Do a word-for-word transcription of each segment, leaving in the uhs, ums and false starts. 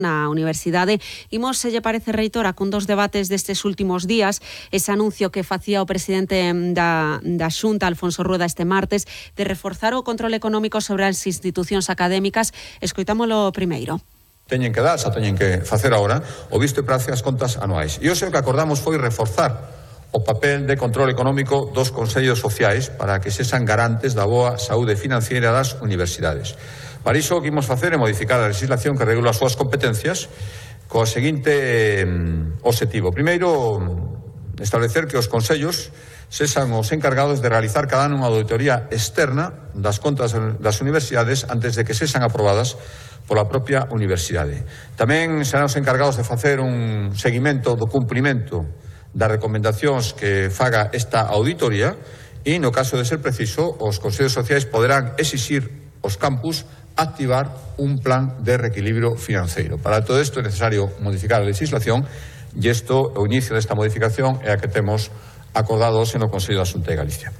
na universidade. Imos, se lle parece, reitora, cun dos debates destes últimos días, ese anuncio que facía o presidente da, da Xunta, Alfonso Rueda, este martes, de reforzar o control económico sobre as institucións académicas. Escoitámolo primeiro. Teñen que dar, xa teñen que facer agora, o visto e praxe as contas anuais. E hoxe o que acordamos foi reforzar o papel de control económico dos consellos sociais para que sexan garantes da boa saúde financiera das universidades. Para iso o que imos facer é modificar a legislación que regula as súas competencias co seguinte eh, obxectivo. Primeiro, establecer que os consellos sexan os encargados de realizar cada ano unha auditoría externa das contas das universidades antes de que sexan aprobadas pola propia universidade. Tamén serán os encargados de facer un seguimento do cumprimento das recomendacións que faga esta auditoría e, no caso de ser preciso, os consellos sociais poderán exixir os campus activar un plan de reequilibrio financeiro. Para todo isto é necesario modificar a legislación e isto, o inicio desta modificación é a que temos acordado hoxe no Consello da Xunta de Galicia.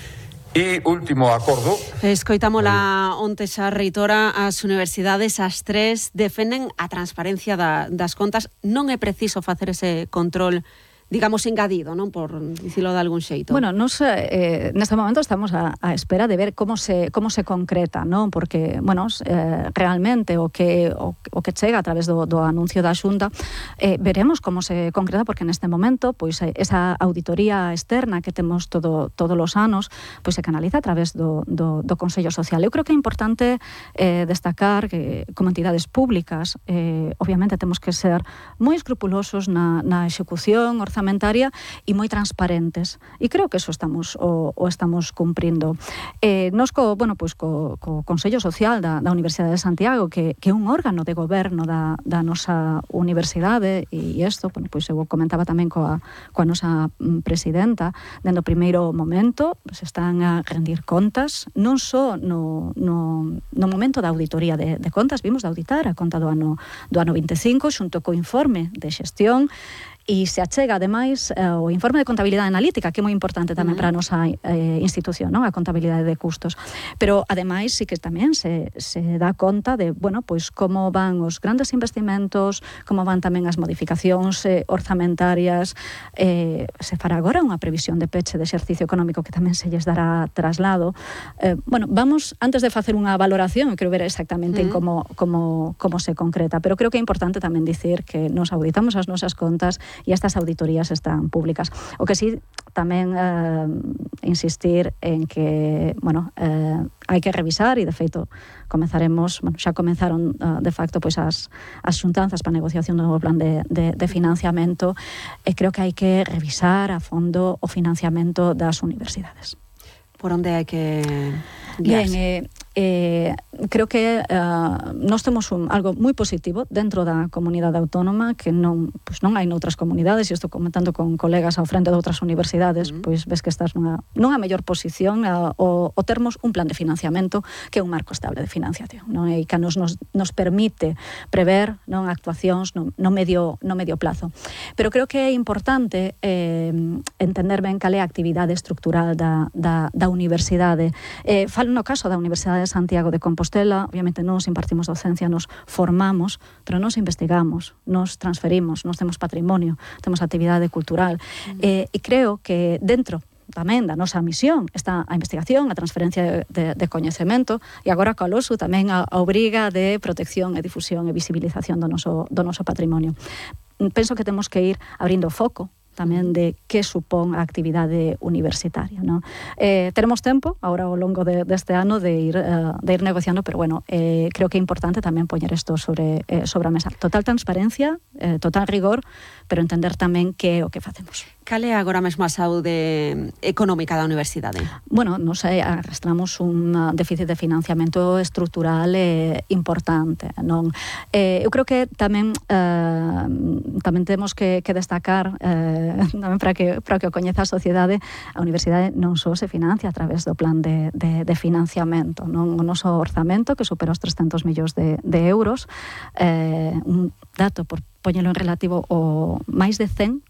E último acordo... Escoitámola onte xa, reitora, as universidades, as tres, defenden a transparencia da, das contas. Non é preciso facer ese control, digamos, engadido, non, por dicilo de algún xeito. Bueno, nos eh, neste momento estamos a, a espera de ver como se como se concreta, non? Porque, bueno, eh, realmente o que o, o que chega a través do, do anuncio da Xunta, eh, veremos como se concreta, porque neste momento, pois esa auditoría externa que temos todo todos os anos, pois se canaliza a través do, do, do Consello Social. Eu creo que é importante eh, destacar que como entidades públicas, eh, obviamente temos que ser moi escrupulosos na, na execución orzamentaria e moi transparentes, e creo que eso estamos o, o estamos cumprindo. Eh, nos co, bueno, pues co, co Consello Social da, da Universidade de Santiago, que, que é un órgano de goberno da, da nosa universidade, e isto, bueno, pues eu comentaba tamén coa, coa nosa presidenta, dende o primeiro momento se están a rendir contas, non só no, no, no momento da auditoría de, de contas, vimos de auditar a conta do ano, do ano vinte e cinco, xunto co informe de xestión, e se achega, ademais, uh, o informe de contabilidade analítica, que é moi importante tamén uh-huh. para a nosa eh, institución, non? A contabilidade de custos. Pero, ademais, sí que tamén se, se dá conta de, bueno, pois como van os grandes investimentos, como van tamén as modificacións eh, orzamentarias. Eh, se fará agora unha previsión de peche de exercicio económico que tamén se lles dará traslado. Eh, bueno, vamos, antes de facer unha valoración, eu quero ver exactamente uh-huh. como, como, como se concreta, pero creo que é importante tamén dicir que nos auditamos as nosas contas e estas auditorías están públicas. O que sí, tamén eh, insistir en que, bueno, eh, hai que revisar, e de feito comezaremos, bueno, xa comenzaron uh, de facto pois as, as xuntanzas para a negociación do novo plan de, de, de financiamento, e creo que hai que revisar a fondo o financiamento das universidades. Por onde hai que guiarse? Bien, eh, Eh, creo que uh, nós temos un, algo moi positivo dentro da comunidade autónoma que non, pues non hai noutras comunidades, e estou comentando con colegas ao frente de outras universidades, uh-huh. pois ves que estás nunha, nunha mellor posición uh, o, o termos un plan de financiamento que é un marco estable de financiación, non? E que nos, nos, nos permite prever, non, actuacións no, no, medio, no medio plazo. Pero creo que é importante eh, entender ben cal é a actividade estructural da, da, da universidade. Eh, falo no caso da Universidade de Santiago de Compostela, obviamente nos impartimos docencia, nos formamos, pero nos investigamos, nos transferimos, nos temos patrimonio, temos actividade cultural. Mm. Eh, e creo que dentro tamén da nosa misión está a investigación, a transferencia de, de, de coñecemento, e agora co Alosu tamén a, a obriga de protección e difusión e visibilización do noso, do noso patrimonio. Penso que temos que ir abrindo foco tamén de que supón a actividade universitaria, non? Eh, teremos tempo, agora ao longo de, deste ano, de ir, uh, de ir negociando, pero bueno, eh, creo que é importante tamén poñer isto sobre, eh, sobre a mesa. Total transparencia, eh, total rigor, pero entender tamén que é o que facemos. Cal é agora mesmo a saúde económica da universidade? Bueno, nos eh, arrastramos un déficit de financiamento estrutural eh, importante, non? Eh, eu creo que tamén eh, tamén temos que, que destacar eh, tamén para que, para que o coñeza a sociedade, a universidade non só se financia a través do plan de, de, de financiamento, non? O noso orzamento, que supera os trescentos millóns de, de euros, eh, un dato por poñelo en relativo, o máis de cen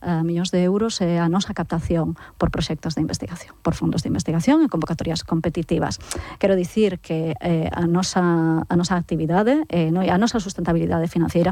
uh, millóns de euros é a nosa captación por proxectos de investigación, por fondos de investigación e convocatorias competitivas. Quero dicir que eh, a, nosa, a nosa actividade, eh, no, a nosa sustentabilidade financiera